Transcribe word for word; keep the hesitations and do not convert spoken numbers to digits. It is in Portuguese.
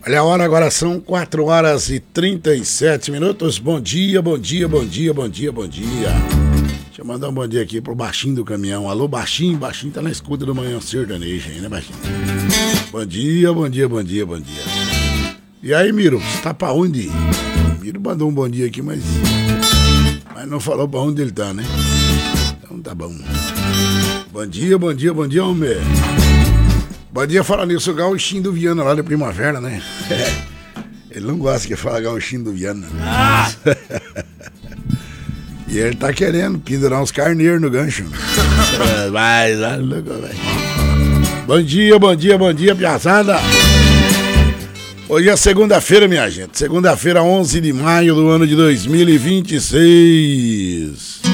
Olha a hora, agora são quatro horas e trinta e sete minutos. Bom dia, bom dia, bom dia, bom dia, bom dia. Deixa eu mandar um bom dia aqui pro Baixinho do caminhão. Alô, Baixinho, Baixinho tá na escuta do Manhã Sertaneja aí, né, Baixinho? Bom dia, bom dia, bom dia, bom dia. E aí, Miro, você tá pra onde? Miro mandou um bom dia aqui, mas... Mas não falou pra onde ele tá, né? Então tá bom. Bom dia, bom dia, bom dia, homem. Bom dia, fala nisso, o Gauchinho do Viana lá da Primavera, né? Ele não gosta que fala Gauchinho do Viana. Ah! E ele tá querendo pendurar uns carneiros no gancho. Vai, vai, louco, velho. Bom dia, bom dia, bom dia, piazada. Hoje é segunda-feira, minha gente. Segunda-feira, onze de maio do ano de dois mil e vinte e seis.